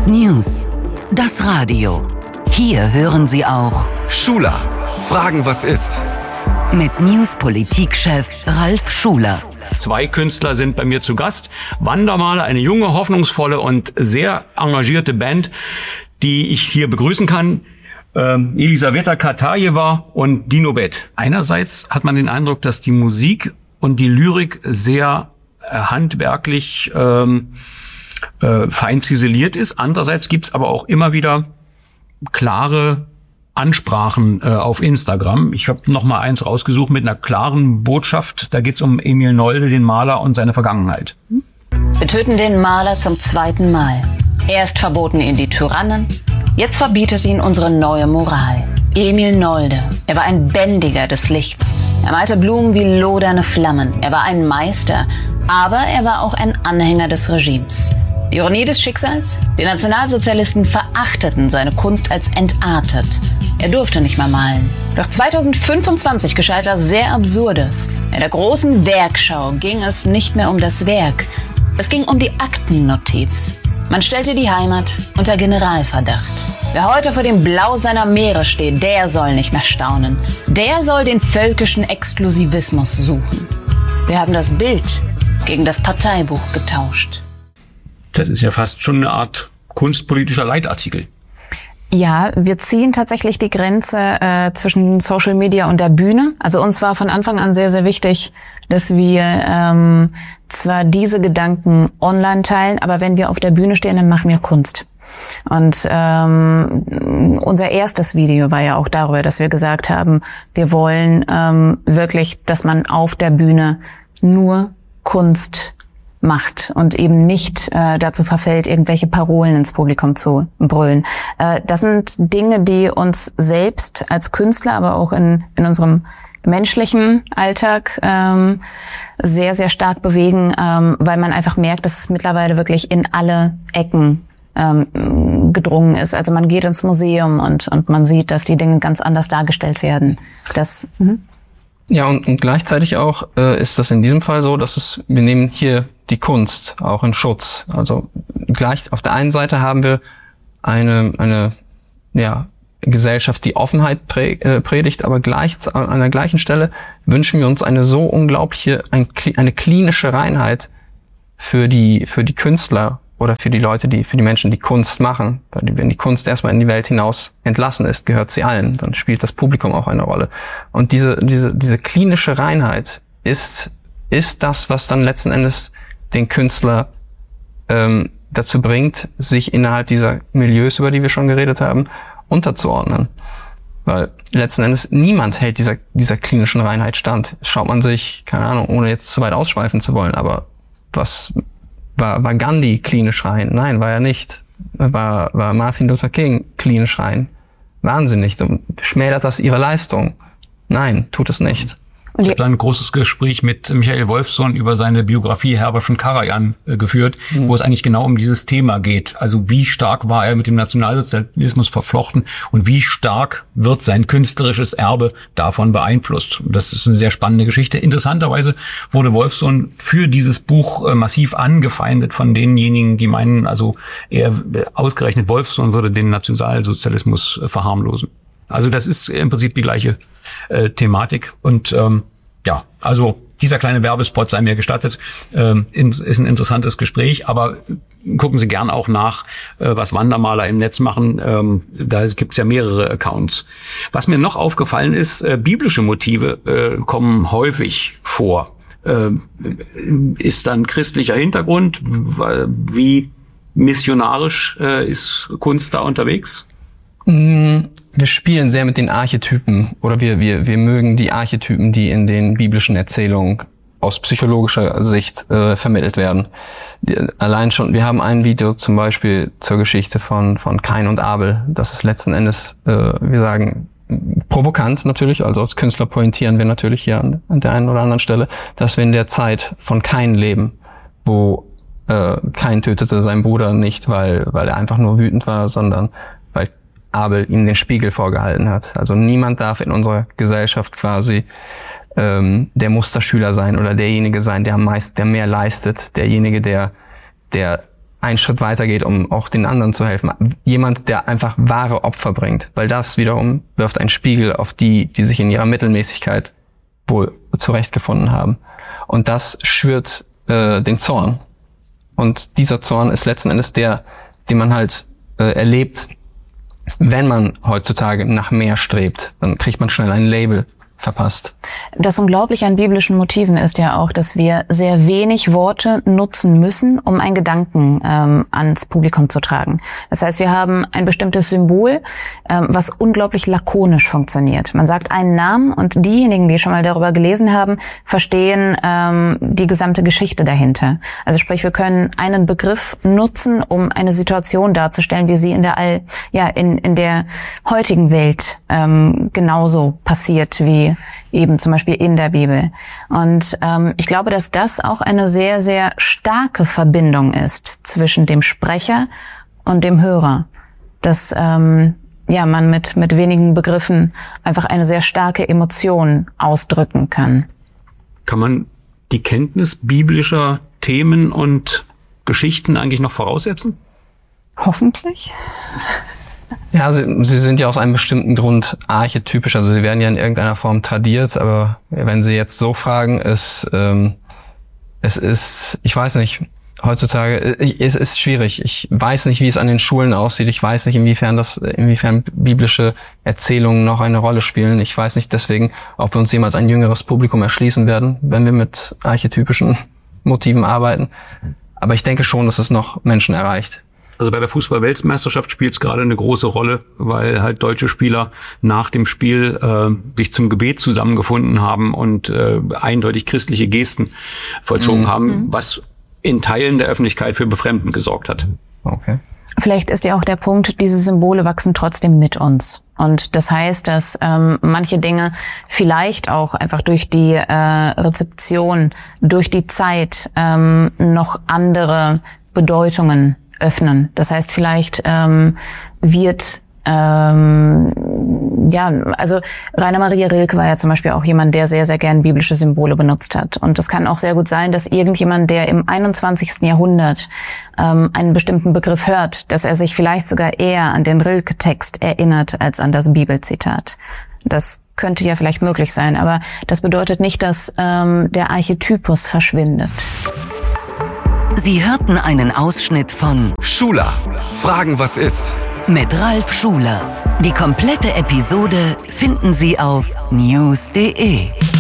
News. Das Radio. Hier hören Sie auch Schuler. Fragen, was ist? Mit News-Politikchef Ralf Schuler. 2 Künstler sind bei mir zu Gast. Wandermaler, eine junge, hoffnungsvolle und sehr engagierte Band, die ich hier begrüßen kann. Elisaweta Katajewa und Dino Bett. Einerseits hat man den Eindruck, dass die Musik und die Lyrik sehr handwerklich fein ziseliert ist. Andererseits gibt's aber auch immer wieder klare Ansprachen auf Instagram. Ich habe noch mal eins rausgesucht mit einer klaren Botschaft. Da geht's um Emil Nolde, den Maler, und seine Vergangenheit. Wir töten den Maler zum 2. Mal. Erst verboten ihn die Tyrannen, jetzt verbietet ihn unsere neue Moral. Emil Nolde, er war ein Bändiger des Lichts. Er malte Blumen wie lodernde Flammen. Er war ein Meister, aber er war auch ein Anhänger des Regimes. Die Ironie des Schicksals? Die Nationalsozialisten verachteten seine Kunst als entartet. Er durfte nicht mehr malen. Doch 2025 geschah etwas sehr Absurdes. In der großen Werkschau ging es nicht mehr um das Werk. Es ging um die Aktennotiz. Man stellte die Heimat unter Generalverdacht. Wer heute vor dem Blau seiner Meere steht, der soll nicht mehr staunen. Der soll den völkischen Exklusivismus suchen. Wir haben das Bild gegen das Parteibuch getauscht. Das ist ja fast schon eine Art kunstpolitischer Leitartikel. Ja, wir ziehen tatsächlich die Grenze zwischen Social Media und der Bühne. Also uns war von Anfang an sehr, sehr wichtig, dass wir zwar diese Gedanken online teilen, aber wenn wir auf der Bühne stehen, dann machen wir Kunst. Und unser erstes Video war ja auch darüber, dass wir gesagt haben, wir wollen wirklich, dass man auf der Bühne nur Kunst macht und eben nicht dazu verfällt, irgendwelche Parolen ins Publikum zu brüllen. Das sind Dinge, die uns selbst als Künstler, aber auch in unserem menschlichen Alltag sehr, sehr stark bewegen, weil man einfach merkt, dass es mittlerweile wirklich in alle Ecken gedrungen ist. Also man geht ins Museum und man sieht, dass die Dinge ganz anders dargestellt werden. Ja, und gleichzeitig auch ist das in diesem Fall so, dass wir nehmen hier die Kunst auch in Schutz. Also gleich auf der einen Seite haben wir eine Gesellschaft, die Offenheit predigt, aber an der gleichen Stelle wünschen wir uns eine so unglaubliche, eine klinische Reinheit für die Künstler oder für die Leute, für die Menschen, die Kunst machen. Wenn die Kunst erstmal in die Welt hinaus entlassen ist, gehört sie allen. Dann spielt das Publikum auch eine Rolle. Und diese klinische Reinheit ist das, was dann letzten Endes den Künstler dazu bringt, sich innerhalb dieser Milieus, über die wir schon geredet haben, unterzuordnen. Weil letzten Endes niemand hält dieser klinischen Reinheit stand. Schaut man sich, keine Ahnung, ohne jetzt zu weit ausschweifen zu wollen, aber was war Gandhi klinisch rein? Nein, war er nicht. War Martin Luther King klinisch rein? Wahnsinnig. Schmälert das ihre Leistung? Nein, tut es nicht. Ich habe ein großes Gespräch mit Michael Wolfsohn über seine Biografie Herbert von Karajan geführt, wo es eigentlich genau um dieses Thema geht. Also wie stark war er mit dem Nationalsozialismus verflochten und wie stark wird sein künstlerisches Erbe davon beeinflusst. Das ist eine sehr spannende Geschichte. Interessanterweise wurde Wolfsohn für dieses Buch massiv angefeindet von denjenigen, die meinen, also er ausgerechnet Wolfsohn würde den Nationalsozialismus verharmlosen. Also das ist im Prinzip die gleiche Thematik. Und also dieser kleine Werbespot sei mir gestattet, ist ein interessantes Gespräch, aber gucken Sie gern auch nach, was Wandermaler im Netz machen. Da gibt's ja mehrere Accounts. Was mir noch aufgefallen ist, biblische Motive kommen häufig vor. Ist dann christlicher Hintergrund? Wie missionarisch ist Kunst da unterwegs? Wir spielen sehr mit den Archetypen oder wir mögen die Archetypen, die in den biblischen Erzählungen aus psychologischer Sicht vermittelt werden. Allein schon, wir haben ein Video zum Beispiel zur Geschichte von Kain und Abel. Das ist letzten Endes, wir sagen, provokant natürlich, also als Künstler pointieren wir natürlich hier an der einen oder anderen Stelle, dass wir in der Zeit von Kain leben, wo Kain tötete seinen Bruder nicht, weil er einfach nur wütend war, sondern weil Abel ihm den Spiegel vorgehalten hat. Also niemand darf in unserer Gesellschaft quasi der Musterschüler sein oder derjenige sein, der mehr leistet, derjenige, der einen Schritt weiter geht, um auch den anderen zu helfen. Jemand, der einfach wahre Opfer bringt, weil das wiederum wirft einen Spiegel auf die sich in ihrer Mittelmäßigkeit wohl zurechtgefunden haben. Und das schürt den Zorn. Und dieser Zorn ist letzten Endes der, den man halt erlebt, wenn man heutzutage nach mehr strebt. Dann kriegt man schnell ein Label verpasst. Das Unglaubliche an biblischen Motiven ist ja auch, dass wir sehr wenig Worte nutzen müssen, um einen Gedanken ans Publikum zu tragen. Das heißt, wir haben ein bestimmtes Symbol, was unglaublich lakonisch funktioniert. Man sagt einen Namen und diejenigen, die schon mal darüber gelesen haben, verstehen die gesamte Geschichte dahinter. Also sprich, wir können einen Begriff nutzen, um eine Situation darzustellen, wie sie in der heutigen Welt genauso passiert wie eben zum Beispiel in der Bibel. Und ich glaube, dass das auch eine sehr, sehr starke Verbindung ist zwischen dem Sprecher und dem Hörer. Dass man mit wenigen Begriffen einfach eine sehr starke Emotion ausdrücken kann. Kann man die Kenntnis biblischer Themen und Geschichten eigentlich noch voraussetzen? Hoffentlich. Ja, sie sind ja aus einem bestimmten Grund archetypisch, also sie werden ja in irgendeiner Form tradiert, aber wenn Sie jetzt so fragen, es ist, ich weiß nicht, heutzutage, es ist schwierig. Ich weiß nicht, wie es an den Schulen aussieht. Ich weiß nicht, inwiefern biblische Erzählungen noch eine Rolle spielen. Ich weiß nicht deswegen, ob wir uns jemals ein jüngeres Publikum erschließen werden, wenn wir mit archetypischen Motiven arbeiten. Aber ich denke schon, dass es noch Menschen erreicht. Also bei der Fußball-Weltmeisterschaft spielt es gerade eine große Rolle, weil halt deutsche Spieler nach dem Spiel sich zum Gebet zusammengefunden haben und eindeutig christliche Gesten vollzogen haben, was in Teilen der Öffentlichkeit für Befremden gesorgt hat. Okay. Vielleicht ist ja auch der Punkt, diese Symbole wachsen trotzdem mit uns. Und das heißt, dass manche Dinge vielleicht auch einfach durch die Rezeption, durch die Zeit noch andere Bedeutungen öffnen. Das heißt, vielleicht wird also Rainer Maria Rilke war ja zum Beispiel auch jemand, der sehr, sehr gern biblische Symbole benutzt hat. Und es kann auch sehr gut sein, dass irgendjemand, der im 21. Jahrhundert einen bestimmten Begriff hört, dass er sich vielleicht sogar eher an den Rilke-Text erinnert als an das Bibelzitat. Das könnte ja vielleicht möglich sein, aber das bedeutet nicht, dass der Archetypus verschwindet. Sie hörten einen Ausschnitt von Schula. Fragen, was ist? Mit Ralf Schuler. Die komplette Episode finden Sie auf news.de.